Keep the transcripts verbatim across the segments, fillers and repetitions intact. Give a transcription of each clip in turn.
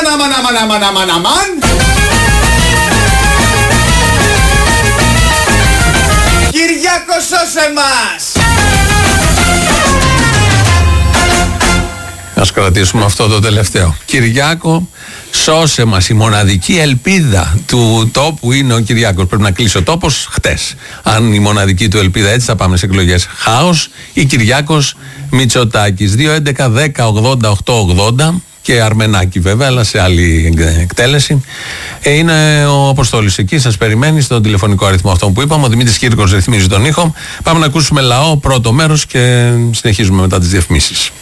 αμάν, αμάν, αμάν, αμάν, αμάν. Κυριάκο, σώσε μας! Ας κρατήσουμε αυτό το τελευταίο. Κυριάκο, σώσε μας. Η μοναδική ελπίδα του τόπου είναι ο Κυριάκος. Πρέπει να κλείσει ο τόπος χτες. Αν η μοναδική του ελπίδα, έτσι θα πάμε σε εκλογές. Χάος ή Κυριάκος Μητσοτάκης. δύο έντεκα δέκα ογδόντα οκτώ ογδόντα και Αρμενάκη βέβαια, αλλά σε άλλη εκτέλεση. Ε, είναι ο Αποστόλης εκεί, σας περιμένει στον τηλεφωνικό αριθμό αυτό που είπαμε. Ο Δημήτρης Κύρκος ρυθμίζει τον ήχο. Πάμε να ακούσουμε λαό, πρώτο μέρος, και συνεχίζουμε μετά τις διαφημίσεις.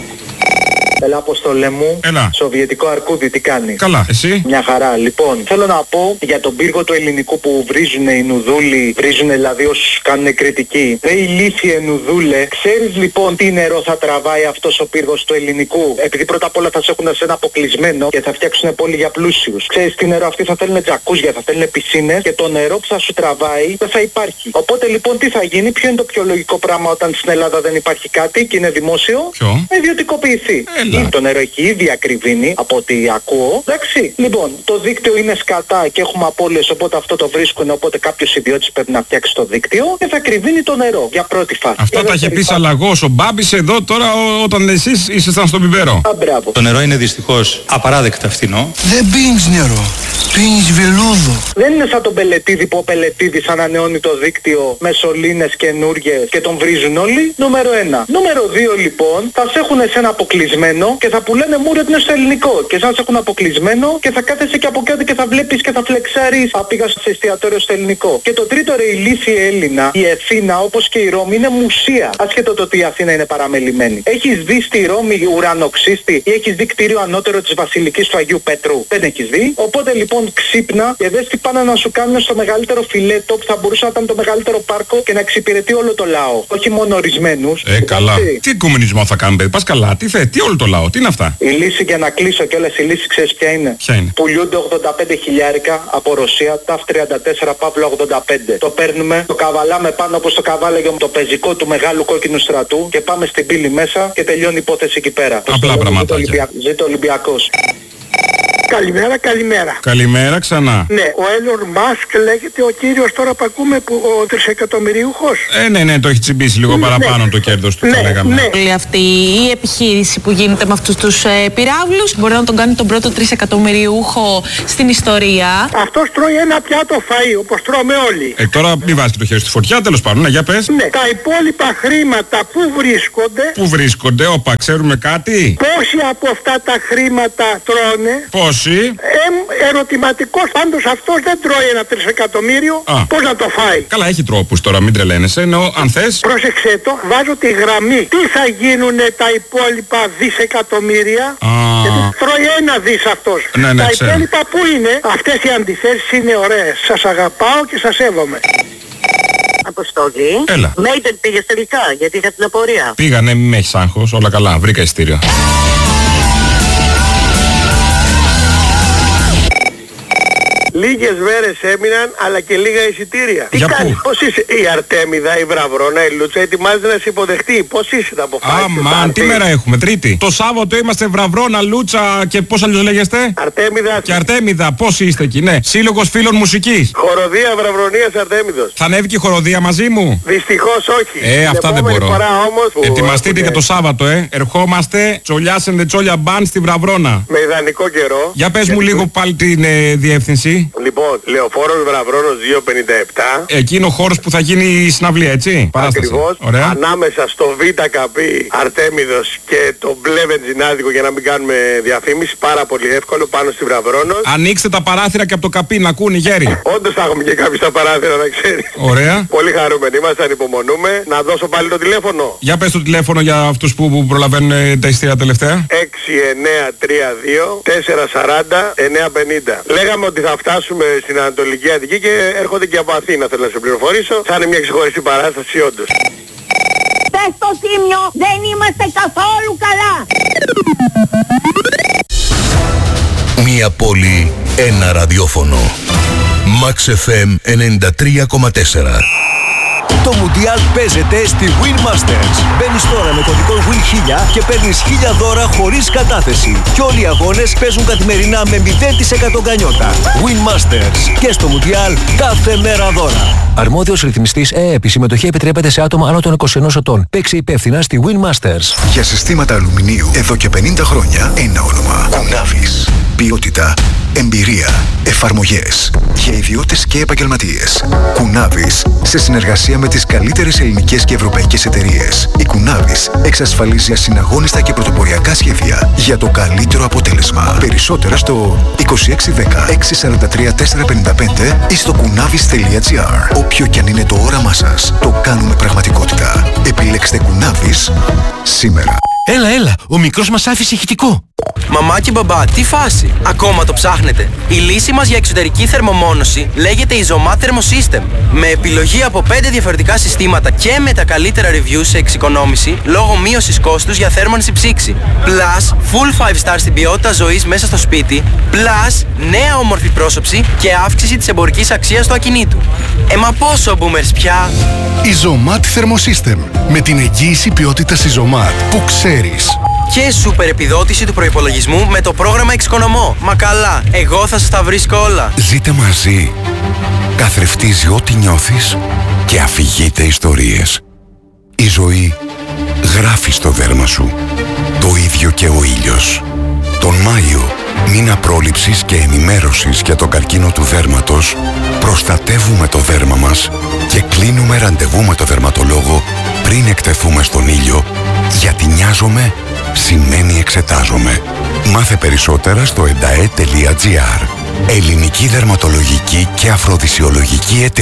Έλα, Αποστόλε μου. Έλα. Σοβιετικό αρκούδι, τι κάνει? Καλά, εσύ? Μια χαρά. Λοιπόν, θέλω να πω για τον πύργο του ελληνικού που βρίζουν οι νουδούλοι, βρίζουν δηλαδή όσους κάνουν κριτική. Ρε ηλίθιε νουδούλε, ξέρεις λοιπόν τι νερό θα τραβάει αυτός ο πύργος του ελληνικού? Επειδή πρώτα απ' όλα θα σε έχουν σε ένα αποκλεισμένο και θα φτιάξουν πόλη για πλούσιους. Ξέρεις τι νερό? Αυτοί θα θέλουν τζακούζια, θα θέλουν πισίνες και το νερό που θα σου τραβάει δεν θα υπάρχει. Οπότε λοιπόν τι θα γίνει? Ποιο είναι το πιο λογικό πράγμα όταν στην Ελλάδα δεν υπάρχει κάτι και είναι δημόσιο? Ποιο? Ιδιωτικοποιηθεί. Το νερό έχει ήδη ακριβήνει από ό,τι ακούω. Εντάξει. Λοιπόν, το δίκτυο είναι σκατά και έχουμε απώλειες, οπότε αυτό το βρίσκουν. Οπότε κάποιος ιδιώτης πρέπει να φτιάξει το δίκτυο και θα κρυβίνει το νερό για πρώτη φάση. Αυτό τα είχε πει Σαλαγός ο Μπάμπης εδώ τώρα ό, όταν εσείς ήσασταν στον Πιπέρο. Α, μπράβο. Το νερό είναι δυστυχώς απαράδεκτα φθηνό. Δεν πίνεις νερό. Πίνεις βελούδο. Δεν είναι σαν τον Πελετίδη που ο Πελετίδης ανανεώνει το δίκτυο με σωλήνες καινούργιες και τον βρίζουν όλοι. Νούμερο ένα. Νούμερο δύο λοιπόν, θα σε έχουν σε ένα αποκλεισμένο και θα πουλάνε μούρι ότι είναι στο ελληνικό. Και σαν σε έχουν αποκλεισμένο και θα κάθεσαι και από κάτω και θα βλέπεις και θα φλεξάρεις. Α, πήγα σε εστιατόριο στο ελληνικό. Και το τρίτο, ρε ηλίθιε Έλληνα, η Αθήνα όπως και η Ρώμη είναι μουσεία. Ασχέτω το ότι η Αθήνα είναι παραμελημένη. Έχεις δει στη Ρώμη ουρανοξύστη ή έχεις δει κτίριο ανώτερο της Βασιλικής του Αγίου Πέτρου? Δεν έχεις δει. Οπότε λοιπόν ξύπνα και δες τι πάνε να σου κάνουν στο μεγαλύτερο φιλέτο που θα μπορούσε να ήταν το μεγαλύτερο πάρκο και να εξυπηρετεί όλο το λαό. Όχι μόνο ορισμένους. Ε, καλά. Τι, τι κομμουνισμό θα κάνουμε, παιδί? Πας καλά. Τι θε, τι όλο το λαό, τι είναι αυτά? Η λύση, για να κλείσω κιόλας, η λύση ξέρεις ποια είναι? Ποια είναι? Πουλιούνται ογδόντα πέντε χιλιάρικα από Ρωσία, ταφ τριάντα τέσσερα Παύλο ογδόντα πέντε. Το παίρνουμε, το καβαλάμε πάνω όπως το καβάλαγε το πεζικό του μεγάλου κόκκινου στρατού και πάμε στην πύλη μέσα και τελειώνει η υπόθεση εκεί πέρα. Απλά πραγματάκια. Ζήτω Ολυμπιακός. Καλημέρα, καλημέρα. Καλημέρα ξανά. Ναι, ο Έλλον Μάσκ λέγεται ο κύριος τώρα που ακούμε, που ο τρισεκατομμυριούχος. Ε, ναι, ναι, το έχει τσιμπήσει λίγο ναι, παραπάνω ναι. το κέρδος του, ναι, θα λέγαμε. Ναι. Όλη αυτή η επιχείρηση που γίνεται με αυτούς τους ε, πυράβλους μπορεί να τον κάνει τον πρώτο τρισεκατομμυριούχο στην ιστορία. Αυτός τρώει ένα πιάτο φαΐ, όπως τρώμε όλοι. Ε, τώρα μην βάζει και το χέρι στη φωτιά, τέλος πάντων, ναι, για πες. Ναι, τα υπόλοιπα χρήματα που βρίσκονται. Πού βρίσκονται, όπα, ξέρουμε κάτι? Πόσοι από αυτά τα χρήματα τρώνε. Πόσοι? Ε, ερωτηματικός, πάντως αυτός δεν τρώει ένα τρισεκατομμύριο. Α. Πώς να το φάει? Καλά, έχει τρόπους τώρα, μην τρελαίνεσαι, ενώ αν θες. Πρόσεξε το, βάζω τη γραμμή. Τι θα γίνουνε τα υπόλοιπα δισεκατομμύρια? Α. Γιατί τρώει ένα δις αυτός. Ναι, ναι, τα ξέρω. υπόλοιπα που είναι? Αυτές οι αντιθέσεις είναι ωραίες. Σας αγαπάω και σας σέβομαι. Αποστολή. Έλα. Μέιντεν πήγες τελικά, γιατί είχα την απορία. Πήγα, ναι, μην με έχεις άγχος, όλα καλά, βρήκα ειστήριο. Λίγες μέρες έμειναν, αλλά και λίγα εισιτήρια. Τι Για κάνεις, πού? πώς είσαι? Η Αρτέμιδα, η Βραβρώνα, η Λούτσα ετοιμάζεται να σε υποδεχτεί. Πώς είσαι, θα αποφάσισες? Αμάν, τι μέρα έχουμε, Τρίτη. Το Σάββατο είμαστε Βραβρώνα, Λούτσα και πώς αλλιώς λέγεστε? Αρτέμιδα. Και Αρτέμιδα, πώς είστε εκεί, ναι. Σύλλογος φίλων μουσικής. Χοροδία Βραβρονίας Αρτέμιδος. Θα ανέβει και η χοροδία μαζί μου? Δυστυχώς όχι. Ε, Την αυτά δεν επόμενη μπορώ. φορά όμως που Ετοιμαστείτε έχουνε για το Σάββατο, ε. Ερχόμαστε τσολιάσεντε τσόλια μπαν στη Βραβρώνα. με ιδανικό καιρό. Για πες μου Γιατί- λίγο πάλι την ε, διεύθυνση. Λοιπόν, Λεωφόρος Βραβρώνος δύο πενήντα επτά. Εκεί είναι ο χώρος που θα γίνει η συναυλία, έτσι. Παράσταση. Ακριβώς. Ωραία. Ανάμεσα στο Β' Καπί Αρτέμιδος και το μπλε βενζινάδικο, για να μην κάνουμε διαφήμιση. Πάρα πολύ εύκολο, πάνω στη Βραβρώνος. Ανοίξτε τα παράθυρα και από το καπί να ακούνε οι γέροι. Όντως θα έχουμε και κάποιοι στα παράθυρα, να ξέρεις. Ωραία. Πολύ χαρούμενοι είμαστε, ανυπομονούμε. Να δώσω πάλι το τηλέφωνο. Για πες το τηλέφωνο για αυτούς που, που προλαβαίνουν ε, τα ειστήρια τελευταία. έξι εννέα τρία δύο τέσσερα σαράντα εννέα πενήντα. Λέγαμε ότι θα φτάσουμε στην Ανατολική Αττική και έρχονται και από Αθήνα, θέλω να σε πληροφορήσω. Θα είναι μια ξεχωριστή παράσταση όντως. Πες στο Τίμιο, δεν είμαστε καθόλου καλά. Μία πόλη, ένα ραδιόφωνο. Max εφ εμ ενενήντα τρία κόμμα τέσσερα. Το Μουντιάλ παίζεται στη Win Masters. Μπαίνεις τώρα με κωδικό Win χίλια και παίρνεις χίλια δώρα χωρίς κατάθεση. Και όλοι οι αγώνες παίζουν καθημερινά με μηδέν τοις εκατό γκανιότα. Win Masters. Και στο Μουντιάλ κάθε μέρα δώρα. Αρμόδιος ρυθμιστής ΕΕΠ. Η συμμετοχή επιτρέπεται σε άτομα άνω των είκοσι ενός ετών. Παίξε υπεύθυνα στη Win Masters. Για συστήματα αλουμινίου εδώ και πενήντα χρόνια ένα όνομα. Κουνάβης. Ποιότητα, εμπειρία, εφαρμογές. Για ιδιώτες και επαγγελματίες. Κουνάβης, σε συνεργασία με τις καλύτερες ελληνικές και ευρωπαϊκές εταιρείες. Η Κουνάβης εξασφαλίζει ασυναγώνιστα και πρωτοποριακά σχέδια για το καλύτερο αποτέλεσμα. Περισσότερα στο είκοσι έξι δέκα έξι σαράντα τρία τετρακόσια πενήντα πέντε ή στο κουνάβης τελεία τζι άρ. Όποιο κι αν είναι το όραμά σας, το κάνουμε πραγματικότητα. Επιλέξτε Κουνάβης σήμερα. Έλα, έλα, ο μικρός μας άφησε ηχητικό. Μαμά και μπαμπά, τι φάση! Ακόμα το ψάχνετε? Η λύση μας για εξωτερική θερμομόνωση λέγεται Isomat Thermosystem. Με επιλογή από πέντε διαφορετικά συστήματα και με τα καλύτερα reviews σε εξοικονόμηση λόγω μείωσης κόστους για θέρμανση ψήξη. Plus, full five star στην ποιότητα ζωής μέσα στο σπίτι. Plus, νέα όμορφη πρόσωψη και αύξηση της εμπορικής αξίας του ακινήτου. Ε, μα πόσο boomers πια! Isomat Thermosystem. Με την εγγύηση ποιότητας Isomat που ξέρεις. Και σούπερ επιδότηση του προϋπολογισμού με το πρόγραμμα Εξοικονομώ. Μα καλά, εγώ θα σας τα βρίσκω όλα. Ζείτε μαζί. Καθρεφτίζει ό,τι νιώθεις και αφηγείται ιστορίες. Η ζωή γράφει στο δέρμα σου. Το ίδιο και ο ήλιος. Τον Μάιο, μήνα πρόληψης και ενημέρωσης για τον καρκίνο του δέρματος, προστατεύουμε το δέρμα μας και κλείνουμε ραντεβού με το δερματολόγο πριν εκτεθούμε στον ήλιο, γιατί νοιάζομαι σημαίνει εξετάζομαι. Μάθε περισσότερα στο εντα ε τελεία τζι άρ. Ελληνική δερματολογική και αφροδισιολογική εταιρεία.